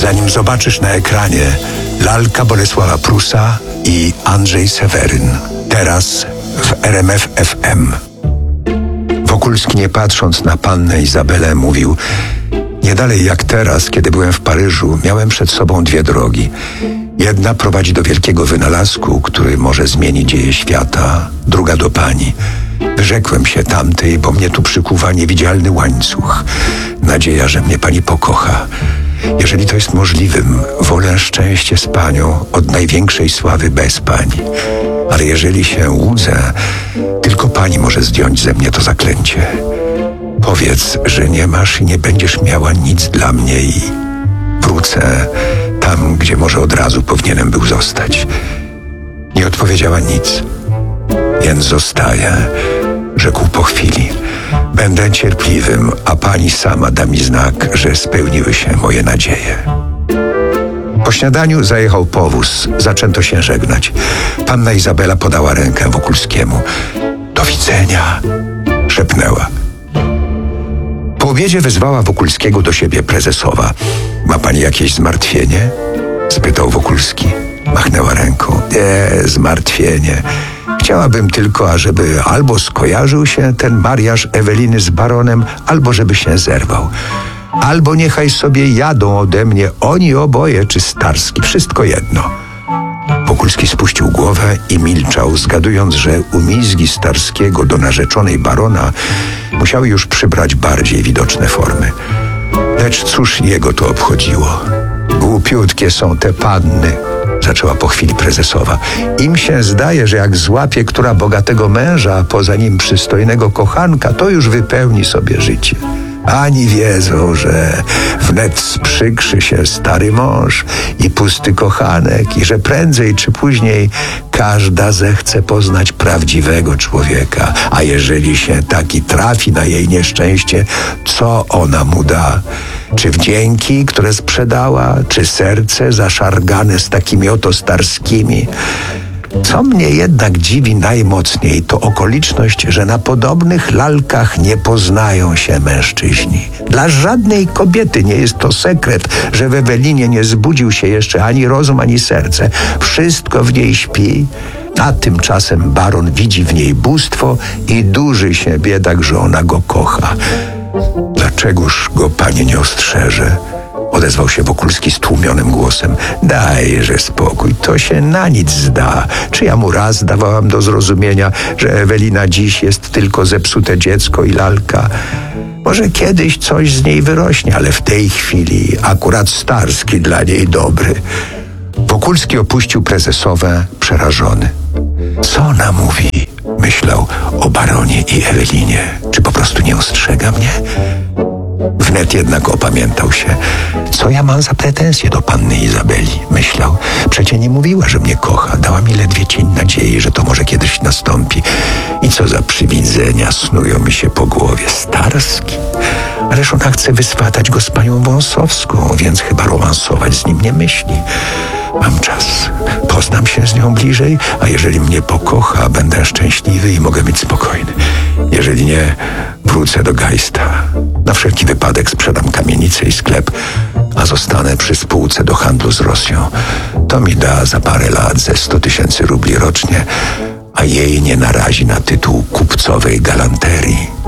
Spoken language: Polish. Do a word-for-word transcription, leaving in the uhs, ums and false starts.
zanim zobaczysz na ekranie lalka Bolesława Prusa i Andrzej Seweryn. Teraz w R M F F M. Wokulski, nie patrząc na pannę Izabelę, mówił: nie dalej jak teraz, kiedy byłem w Paryżu, miałem przed sobą dwie drogi. Jedna prowadzi do wielkiego wynalazku, który może zmienić dzieje świata, druga do pani. Wyrzekłem się tamtej, bo mnie tu przykuwa niewidzialny łańcuch. Nadzieja, że mnie pani pokocha. Jeżeli to jest możliwym, wolę szczęście z panią od największej sławy bez pani. Ale jeżeli się łudzę, tylko pani może zdjąć ze mnie to zaklęcie. Powiedz, że nie masz i nie będziesz miała nic dla mnie i wrócę tam, gdzie może od razu powinienem był zostać. Nie odpowiedziała nic, więc zostaję, rzekł po chwili. Będę cierpliwym, a pani sama da mi znak, że spełniły się moje nadzieje. Po śniadaniu zajechał powóz. Zaczęto się żegnać. Panna Izabela podała rękę Wokulskiemu. Do widzenia, szepnęła. Po obiedzie wezwała Wokulskiego do siebie prezesowa. Ma pani jakieś zmartwienie? Spytał Wokulski. Machnęła ręką. Nie, zmartwienie. Chciałabym tylko, ażeby albo skojarzył się ten mariaż Eweliny z baronem, albo żeby się zerwał. Albo niechaj sobie jadą ode mnie oni oboje czy Starski. Wszystko jedno. Wokulski spuścił głowę i milczał, zgadując, że umizgi Starskiego do narzeczonej barona musiały już przybrać bardziej widoczne formy. Lecz cóż jego to obchodziło? Głupiutkie są te panny, zaczęła po chwili prezesowa. Im się zdaje, że jak złapie która bogatego męża, a poza nim przystojnego kochanka, to już wypełni sobie życie. Ani wiedzą, że wnet sprzykrzy się stary mąż i pusty kochanek i że prędzej czy później każda zechce poznać prawdziwego człowieka, a jeżeli się taki trafi na jej nieszczęście, co ona mu da? Czy wdzięki, które sprzedała, czy serce zaszargane z takimi oto Starskimi? Co mnie jednak dziwi najmocniej, to okoliczność, że na podobnych lalkach nie poznają się mężczyźni. Dla żadnej kobiety nie jest to sekret, że w Ewelinie nie zbudził się jeszcze ani rozum, ani serce. Wszystko w niej śpi, a tymczasem baron widzi w niej bóstwo i durzy się biedak, że ona go kocha. Dlaczegoż go pani nie ostrzeże? Odezwał się Wokulski stłumionym głosem. Dajże spokój, to się na nic zda. Czy ja mu raz dawałam do zrozumienia, że Ewelina dziś jest tylko zepsute dziecko i lalka? Może kiedyś coś z niej wyrośnie, ale w tej chwili akurat Starski dla niej dobry. Wokulski opuścił prezesowe przerażony. Co ona mówi? Myślał o baronie i Ewelinie. Czy po prostu nie ostrzega mnie? Wnet jednak opamiętał się. Co ja mam za pretensje do panny Izabeli? Myślał. Przecie nie mówiła, że mnie kocha. Dała mi ledwie cień nadziei, że to może kiedyś nastąpi. I co za przywidzenia snują mi się po głowie. Starski? Ależ ona chce wyswatać go z panią Wąsowską, więc chyba romansować z nim nie myśli. Mam czas. Poznam się z nią bliżej, a jeżeli mnie pokocha, będę szczęśliwy i mogę być spokojny. Jeżeli nie, wrócę do Geista. Na wszelki wypadek sprzedam kamienicę i sklep, a zostanę przy spółce do handlu z Rosją. To mi da za parę lat ze sto tysięcy rubli rocznie, a jej nie narazi na tytuł kupcowej galanterii.